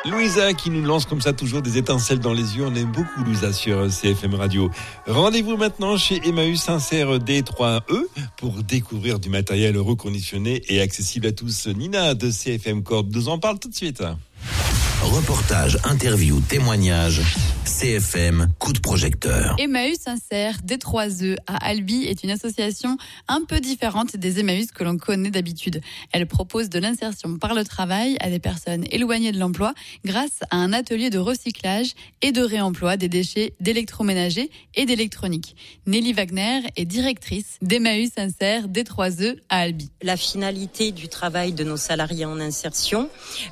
Louisa qui nous lance comme ça toujours des étincelles dans les yeux. On aime beaucoup Louisa sur CFM Radio. Rendez-vous maintenant chez Emmaüs Sincère D3E pour découvrir du matériel reconditionné et accessible à tous. Nina de CFM Corp nous en parle tout de suite. Reportage, interview, témoignage, CFM, coup de projecteur. Emmaüs Sincère D3E à Albi est une association un peu différente des Emmaüs que l'on connaît d'habitude. Elle propose de l'insertion par le travail à des personnes éloignées de l'emploi grâce à un atelier de recyclage et de réemploi des déchets d'électroménager et d'électronique. Nelly Wagner est directrice d'Emmaüs Sincère D3E à Albi. La finalité du travail de nos salariés en insertion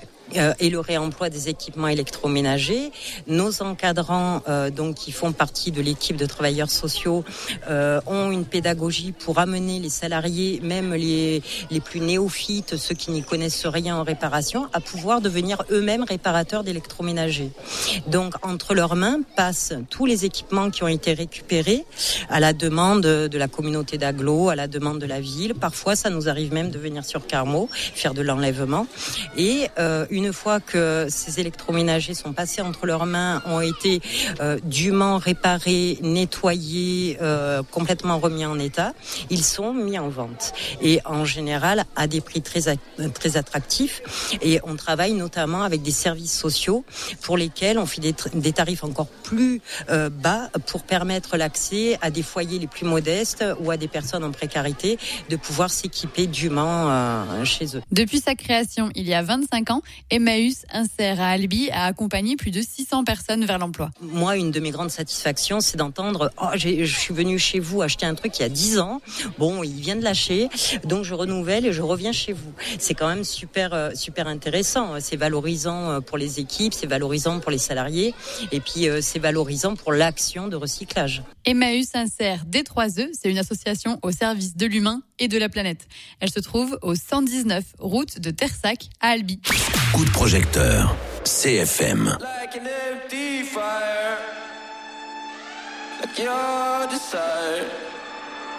et le réemploi des équipements électroménagers. Nos encadrants, donc qui font partie de l'équipe de travailleurs sociaux, ont une pédagogie pour amener les salariés, même les plus néophytes, ceux qui n'y connaissent rien en réparation, à pouvoir devenir eux-mêmes réparateurs d'électroménagers. Donc entre leurs mains passent tous les équipements qui ont été récupérés à la demande de la communauté d'agglo, à la demande de la ville. Parfois, ça nous arrive même de venir sur Carmaux, faire de l'enlèvement. Et une fois que ces électroménagers sont passés entre leurs mains, ont été dûment réparés, nettoyés, complètement remis en état, ils sont mis en vente. Et en général, à des prix très attractifs. Et on travaille notamment avec des services sociaux pour lesquels on fait des tarifs encore plus bas pour permettre l'accès à des foyers les plus modestes ou à des personnes en précarité de pouvoir s'équiper dûment chez eux. Depuis sa création, il y a 25 ans, Emmaüs Sincère à Albi a accompagné plus de 600 personnes vers l'emploi. Moi, une de mes grandes satisfactions, c'est d'entendre « Oh, je suis venu chez vous acheter un truc il y a 10 ans. Bon, il vient de lâcher, donc je renouvelle et je reviens chez vous. » C'est quand même super intéressant. C'est valorisant pour les équipes, c'est valorisant pour les salariés et puis c'est valorisant pour l'action de recyclage. Emmaüs Sincère D3E, c'est une association au service de l'humain et de la planète. Elle se trouve au 119 route de Tersac à Albi. Coup de projecteur, CFM. Like an empty fire, like your desire.